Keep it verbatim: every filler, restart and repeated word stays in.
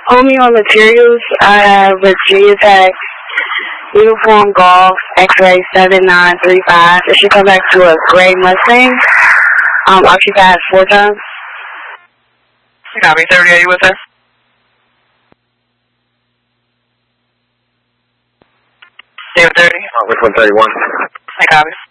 Homeo Materials, I have Virginia Tech, Uniform Golf, X-Ray seven nine three five. It should come back to a gray Mustang. Um, occupied four times. Copy, thirty, are you with her? David thirty. Uh, which one thirty-one? I copy.